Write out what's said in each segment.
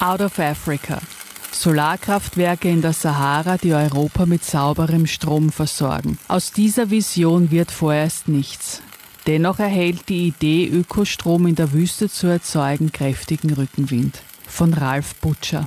Out of Africa. Solarkraftwerke in der Sahara, die Europa mit sauberem Strom versorgen. Aus dieser Vision wird vorerst nichts. Dennoch erhält die Idee, Ökostrom in der Wüste zu erzeugen, kräftigen Rückenwind. Von Ralf Butcher.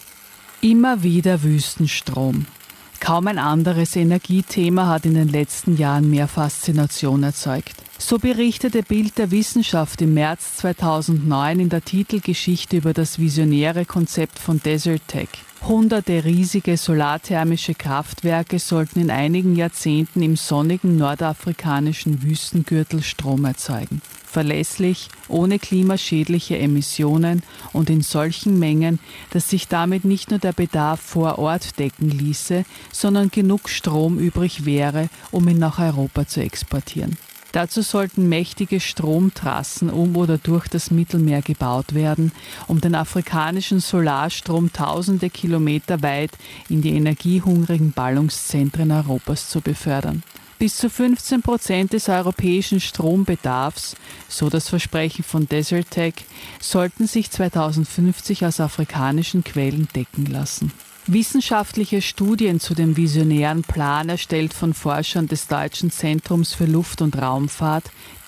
Immer wieder Wüstenstrom. Kaum ein anderes Energiethema hat in den letzten Jahren mehr Faszination erzeugt. So berichtete Bild der Wissenschaft im März 2009 in der Titelgeschichte über das visionäre Konzept von Desertec. Hunderte riesige solarthermische Kraftwerke sollten in einigen Jahrzehnten im sonnigen nordafrikanischen Wüstengürtel Strom erzeugen. Verlässlich, ohne klimaschädliche Emissionen und in solchen Mengen, dass sich damit nicht nur der Bedarf vor Ort decken ließe, sondern genug Strom übrig wäre, um ihn nach Europa zu exportieren. Dazu sollten mächtige Stromtrassen um oder durch das Mittelmeer gebaut werden, um den afrikanischen Solarstrom tausende Kilometer weit in die energiehungrigen Ballungszentren Europas zu befördern. Bis zu 15% des europäischen Strombedarfs, so das Versprechen von Desertec, sollten sich 2050 aus afrikanischen Quellen decken lassen. Wissenschaftliche Studien zu dem visionären Plan, erstellt von Forschern des Deutschen Zentrums für Luft- und Raumfahrt,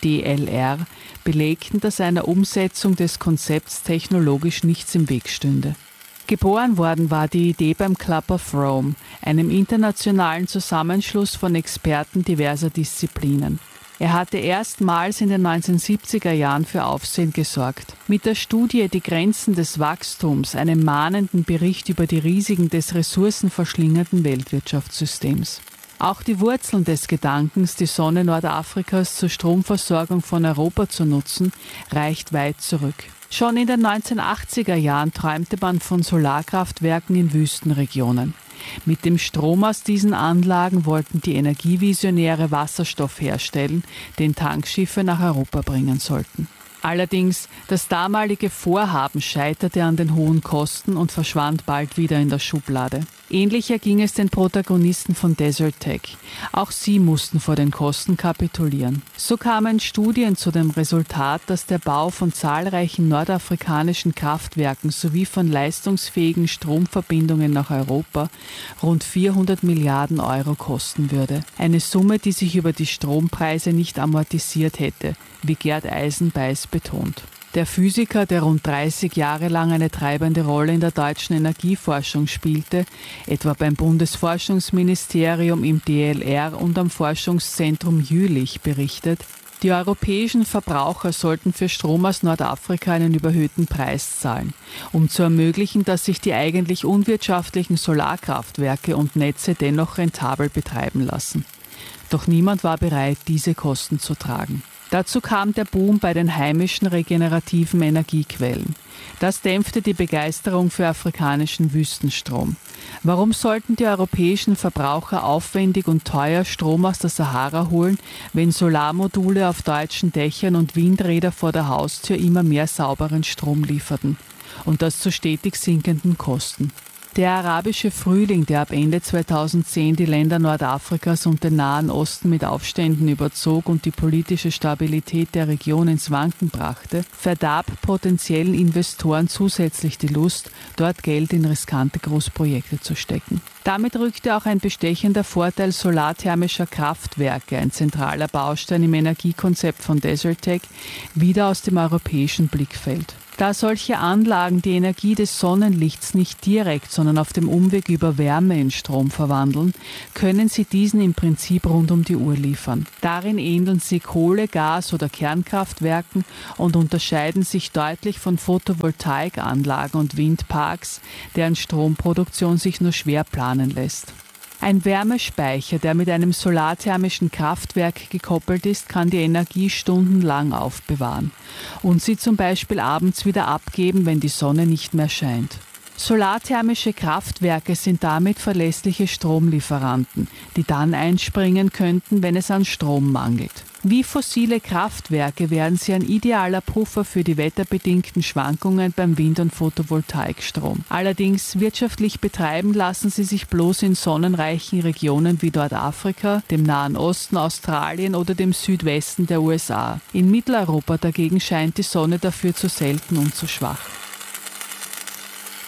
DLR, belegten, dass einer Umsetzung des Konzepts technologisch nichts im Weg stünde. Geboren worden war die Idee beim Club of Rome, einem internationalen Zusammenschluss von Experten diverser Disziplinen. Er hatte erstmals in den 1970er Jahren für Aufsehen gesorgt. Mit der Studie Die Grenzen des Wachstums, einem mahnenden Bericht über die Risiken des ressourcenverschlingenden Weltwirtschaftssystems. Auch die Wurzeln des Gedankens, die Sonne Nordafrikas zur Stromversorgung von Europa zu nutzen, reicht weit zurück. Schon in den 1980er Jahren träumte man von Solarkraftwerken in Wüstenregionen. Mit dem Strom aus diesen Anlagen wollten die Energievisionäre Wasserstoff herstellen, den Tankschiffe nach Europa bringen sollten. Allerdings, das damalige Vorhaben scheiterte an den hohen Kosten und verschwand bald wieder in der Schublade. Ähnlich erging es den Protagonisten von Desertec. Auch sie mussten vor den Kosten kapitulieren. So kamen Studien zu dem Resultat, dass der Bau von zahlreichen nordafrikanischen Kraftwerken sowie von leistungsfähigen Stromverbindungen nach Europa rund 400 Milliarden Euro kosten würde. Eine Summe, die sich über die Strompreise nicht amortisiert hätte, wie Gerd Eisenbeis betont. Der Physiker, der rund 30 Jahre lang eine treibende Rolle in der deutschen Energieforschung spielte, etwa beim Bundesforschungsministerium, im DLR und am Forschungszentrum Jülich, berichtet, die europäischen Verbraucher sollten für Strom aus Nordafrika einen überhöhten Preis zahlen, um zu ermöglichen, dass sich die eigentlich unwirtschaftlichen Solarkraftwerke und Netze dennoch rentabel betreiben lassen. Doch niemand war bereit, diese Kosten zu tragen. Dazu kam der Boom bei den heimischen regenerativen Energiequellen. Das dämpfte die Begeisterung für afrikanischen Wüstenstrom. Warum sollten die europäischen Verbraucher aufwendig und teuer Strom aus der Sahara holen, wenn Solarmodule auf deutschen Dächern und Windräder vor der Haustür immer mehr sauberen Strom lieferten? Und das zu stetig sinkenden Kosten. Der arabische Frühling, der ab Ende 2010 die Länder Nordafrikas und den Nahen Osten mit Aufständen überzog und die politische Stabilität der Region ins Wanken brachte, verdarb potenziellen Investoren zusätzlich die Lust, dort Geld in riskante Großprojekte zu stecken. Damit rückte auch ein bestechender Vorteil solarthermischer Kraftwerke, ein zentraler Baustein im Energiekonzept von Desertec, wieder aus dem europäischen Blickfeld. Da solche Anlagen die Energie des Sonnenlichts nicht direkt, sondern auf dem Umweg über Wärme in Strom verwandeln, können sie diesen im Prinzip rund um die Uhr liefern. Darin ähneln sie Kohle-, Gas- oder Kernkraftwerken und unterscheiden sich deutlich von Photovoltaikanlagen und Windparks, deren Stromproduktion sich nur schwer planen lässt. Ein Wärmespeicher, der mit einem solarthermischen Kraftwerk gekoppelt ist, kann die Energie stundenlang aufbewahren und sie zum Beispiel abends wieder abgeben, wenn die Sonne nicht mehr scheint. Solarthermische Kraftwerke sind damit verlässliche Stromlieferanten, die dann einspringen könnten, wenn es an Strom mangelt. Wie fossile Kraftwerke wären sie ein idealer Puffer für die wetterbedingten Schwankungen beim Wind- und Photovoltaikstrom. Allerdings wirtschaftlich betreiben lassen sie sich bloß in sonnenreichen Regionen wie Nordafrika, dem Nahen Osten, Australien oder dem Südwesten der USA. In Mitteleuropa dagegen scheint die Sonne dafür zu selten und zu schwach.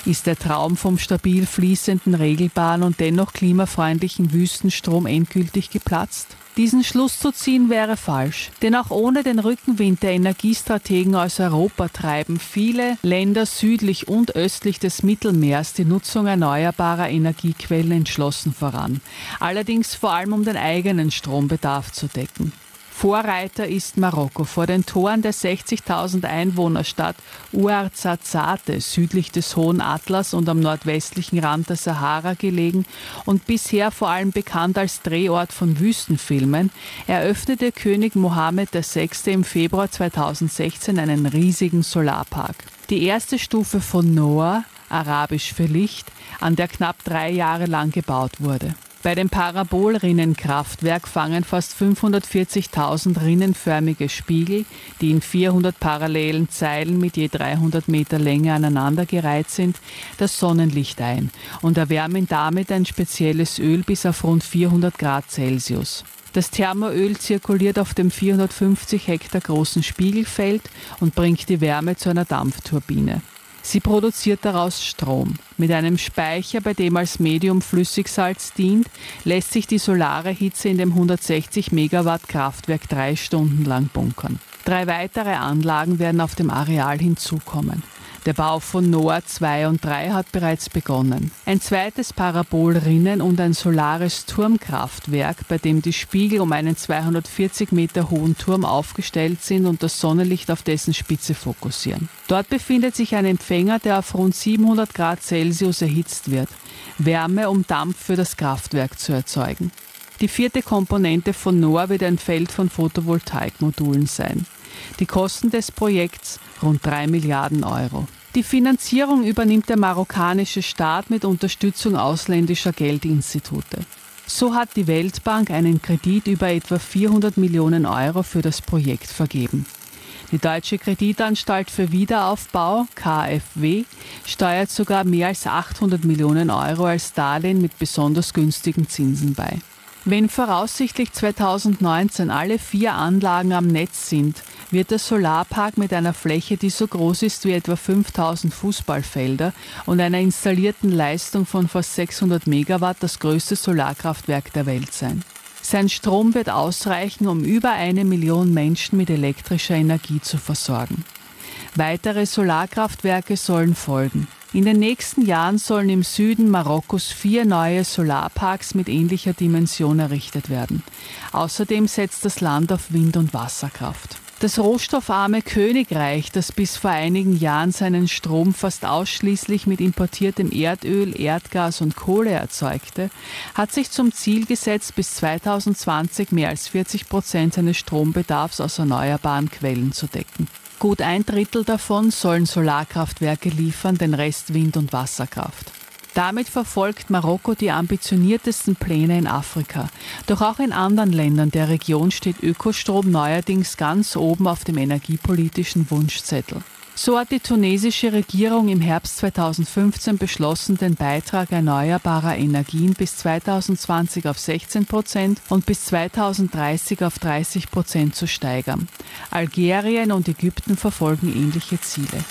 Ist der Traum vom stabil fließenden, regelbaren und dennoch klimafreundlichen Wüstenstrom endgültig geplatzt? Diesen Schluss zu ziehen wäre falsch, denn auch ohne den Rückenwind der Energiestrategen aus Europa treiben viele Länder südlich und östlich des Mittelmeers die Nutzung erneuerbarer Energiequellen entschlossen voran, allerdings vor allem um den eigenen Strombedarf zu decken. Vorreiter ist Marokko. Vor den Toren der 60.000 Einwohnerstadt Ouarzazate, südlich des Hohen Atlas und am nordwestlichen Rand der Sahara gelegen und bisher vor allem bekannt als Drehort von Wüstenfilmen, eröffnete König Mohammed VI. Im Februar 2016 einen riesigen Solarpark. Die erste Stufe von Noah, arabisch für Licht, an der knapp 3 Jahre lang gebaut wurde. Bei dem Parabolrinnenkraftwerk fangen fast 540.000 rinnenförmige Spiegel, die in 400 parallelen Zeilen mit je 300 Meter Länge aneinandergereiht sind, das Sonnenlicht ein und erwärmen damit ein spezielles Öl bis auf rund 400 Grad Celsius. Das Thermoöl zirkuliert auf dem 450 Hektar großen Spiegelfeld und bringt die Wärme zu einer Dampfturbine. Sie produziert daraus Strom. Mit einem Speicher, bei dem als Medium Flüssigsalz dient, lässt sich die solare Hitze in dem 160 Megawatt Kraftwerk 3 Stunden lang bunkern. 3 weitere Anlagen werden auf dem Areal hinzukommen. Der Bau von Noah 2 und 3 hat bereits begonnen. Ein zweites Parabolrinnen- und ein solares Turmkraftwerk, bei dem die Spiegel um einen 240 Meter hohen Turm aufgestellt sind und das Sonnenlicht auf dessen Spitze fokussieren. Dort befindet sich ein Empfänger, der auf rund 700 Grad Celsius erhitzt wird. Wärme, um Dampf für das Kraftwerk zu erzeugen. Die 4. Komponente von Noah wird ein Feld von Photovoltaikmodulen sein. Die Kosten des Projekts rund 3 Milliarden Euro. Die Finanzierung übernimmt der marokkanische Staat mit Unterstützung ausländischer Geldinstitute. So hat die Weltbank einen Kredit über etwa 400 Millionen Euro für das Projekt vergeben. Die Deutsche Kreditanstalt für Wiederaufbau, KfW, steuert sogar mehr als 800 Millionen Euro als Darlehen mit besonders günstigen Zinsen bei. Wenn voraussichtlich 2019 alle 4 Anlagen am Netz sind, wird der Solarpark mit einer Fläche, die so groß ist wie etwa 5000 Fußballfelder und einer installierten Leistung von fast 600 Megawatt das größte Solarkraftwerk der Welt sein. Sein Strom wird ausreichen, um über 1 Million Menschen mit elektrischer Energie zu versorgen. Weitere Solarkraftwerke sollen folgen. In den nächsten Jahren sollen im Süden Marokkos 4 neue Solarparks mit ähnlicher Dimension errichtet werden. Außerdem setzt das Land auf Wind- und Wasserkraft. Das rohstoffarme Königreich, das bis vor einigen Jahren seinen Strom fast ausschließlich mit importiertem Erdöl, Erdgas und Kohle erzeugte, hat sich zum Ziel gesetzt, bis 2020 mehr als 40% seines Strombedarfs aus erneuerbaren Quellen zu decken. Gut 1/3 davon sollen Solarkraftwerke liefern, den Rest Wind- und Wasserkraft. Damit verfolgt Marokko die ambitioniertesten Pläne in Afrika. Doch auch in anderen Ländern der Region steht Ökostrom neuerdings ganz oben auf dem energiepolitischen Wunschzettel. So hat die tunesische Regierung im Herbst 2015 beschlossen, den Beitrag erneuerbarer Energien bis 2020 auf 16% und bis 2030 auf 30% zu steigern. Algerien und Ägypten verfolgen ähnliche Ziele.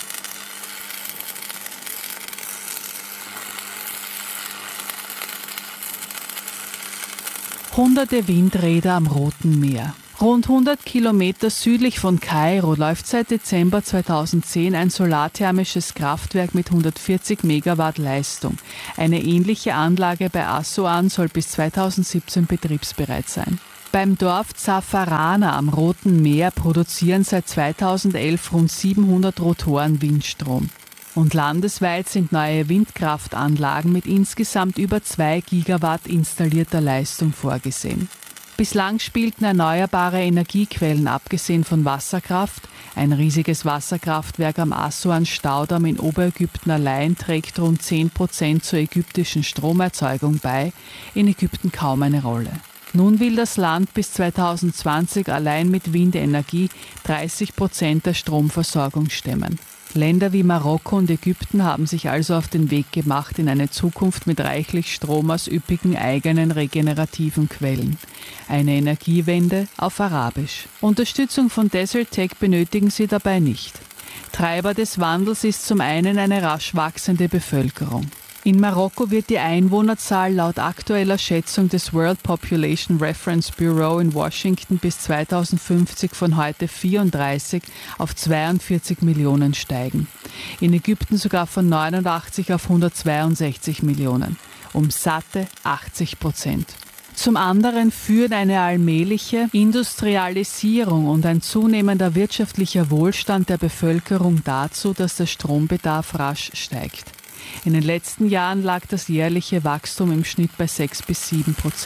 Hunderte Windräder am Roten Meer. Rund 100 Kilometer südlich von Kairo läuft seit Dezember 2010 ein solarthermisches Kraftwerk mit 140 Megawatt Leistung. Eine ähnliche Anlage bei Assuan soll bis 2017 betriebsbereit sein. Beim Dorf Zafarana am Roten Meer produzieren seit 2011 rund 700 Rotoren Windstrom. Und landesweit sind neue Windkraftanlagen mit insgesamt über 2 Gigawatt installierter Leistung vorgesehen. Bislang spielten erneuerbare Energiequellen, abgesehen von Wasserkraft, ein riesiges Wasserkraftwerk am Assuan-Staudamm in Oberägypten allein trägt rund 10% zur ägyptischen Stromerzeugung bei, in Ägypten kaum eine Rolle. Nun will das Land bis 2020 allein mit Windenergie 30% der Stromversorgung stemmen. Länder wie Marokko und Ägypten haben sich also auf den Weg gemacht in eine Zukunft mit reichlich Strom aus üppigen eigenen regenerativen Quellen. Eine Energiewende auf Arabisch. Unterstützung von Desertec benötigen sie dabei nicht. Treiber des Wandels ist zum einen eine rasch wachsende Bevölkerung. In Marokko wird die Einwohnerzahl laut aktueller Schätzung des World Population Reference Bureau in Washington bis 2050 von heute 34 auf 42 Millionen steigen. In Ägypten sogar von 89 auf 162 Millionen, um satte 80%. Zum anderen führen eine allmähliche Industrialisierung und ein zunehmender wirtschaftlicher Wohlstand der Bevölkerung dazu, dass der Strombedarf rasch steigt. In den letzten Jahren lag das jährliche Wachstum im Schnitt bei 6-7%.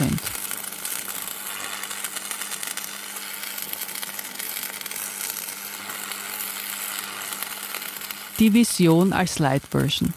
Die Vision als Light-Version.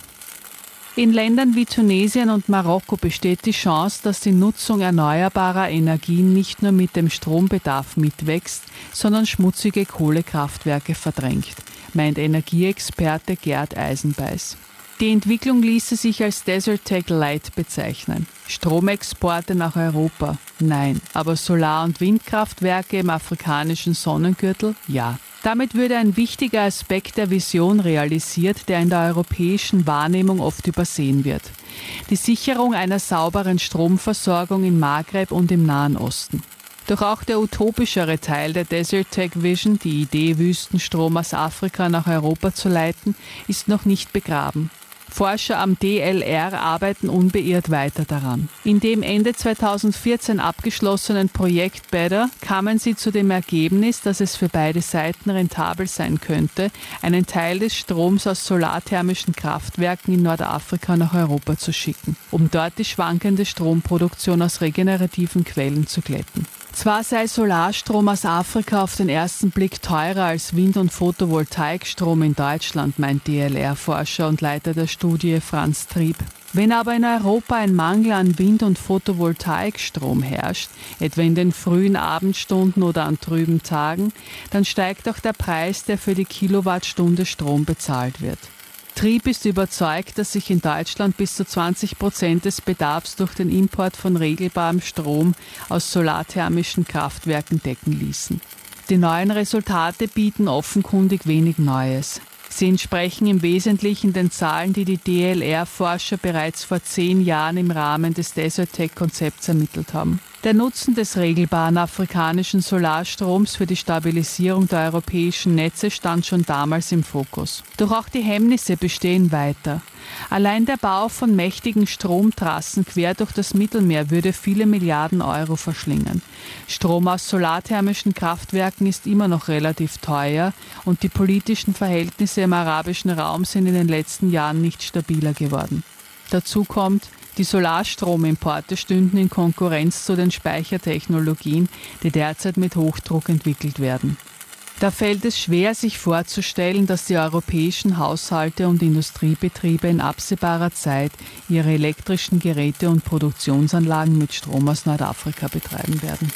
In Ländern wie Tunesien und Marokko besteht die Chance, dass die Nutzung erneuerbarer Energien nicht nur mit dem Strombedarf mitwächst, sondern schmutzige Kohlekraftwerke verdrängt, meint Energieexperte Gerd Eisenbeis. Die Entwicklung ließe sich als Desertec Light bezeichnen. Stromexporte nach Europa? Nein. Aber Solar- und Windkraftwerke im afrikanischen Sonnengürtel? Ja. Damit würde ein wichtiger Aspekt der Vision realisiert, der in der europäischen Wahrnehmung oft übersehen wird. Die Sicherung einer sauberen Stromversorgung in Maghreb und im Nahen Osten. Doch auch der utopischere Teil der Desertec Vision, die Idee, Wüstenstrom aus Afrika nach Europa zu leiten, ist noch nicht begraben. Forscher am DLR arbeiten unbeirrt weiter daran. In dem Ende 2014 abgeschlossenen Projekt Better kamen sie zu dem Ergebnis, dass es für beide Seiten rentabel sein könnte, einen Teil des Stroms aus solarthermischen Kraftwerken in Nordafrika nach Europa zu schicken, um dort die schwankende Stromproduktion aus regenerativen Quellen zu glätten. Zwar sei Solarstrom aus Afrika auf den ersten Blick teurer als Wind- und Photovoltaikstrom in Deutschland, meint DLR-Forscher und Leiter der Studie Franz Trieb. Wenn aber in Europa ein Mangel an Wind- und Photovoltaikstrom herrscht, etwa in den frühen Abendstunden oder an trüben Tagen, dann steigt auch der Preis, der für die Kilowattstunde Strom bezahlt wird. Trieb ist überzeugt, dass sich in Deutschland bis zu 20% des Bedarfs durch den Import von regelbarem Strom aus solarthermischen Kraftwerken decken ließen. Die neuen Resultate bieten offenkundig wenig Neues. Sie entsprechen im Wesentlichen den Zahlen, die die DLR-Forscher bereits vor 10 Jahren im Rahmen des Desertec-Konzepts ermittelt haben. Der Nutzen des regelbaren afrikanischen Solarstroms für die Stabilisierung der europäischen Netze stand schon damals im Fokus. Doch auch die Hemmnisse bestehen weiter. Allein der Bau von mächtigen Stromtrassen quer durch das Mittelmeer würde viele Milliarden Euro verschlingen. Strom aus solarthermischen Kraftwerken ist immer noch relativ teuer und die politischen Verhältnisse im arabischen Raum sind in den letzten Jahren nicht stabiler geworden. Dazu kommt, die Solarstromimporte stünden in Konkurrenz zu den Speichertechnologien, die derzeit mit Hochdruck entwickelt werden. Da fällt es schwer, sich vorzustellen, dass die europäischen Haushalte und Industriebetriebe in absehbarer Zeit ihre elektrischen Geräte und Produktionsanlagen mit Strom aus Nordafrika betreiben werden.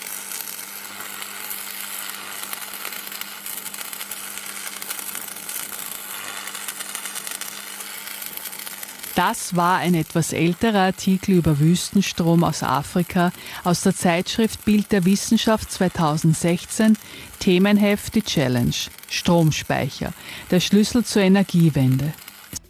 Das war ein etwas älterer Artikel über Wüstenstrom aus Afrika aus der Zeitschrift Bild der Wissenschaft 2016, Themenheft Die Challenge, Stromspeicher, der Schlüssel zur Energiewende.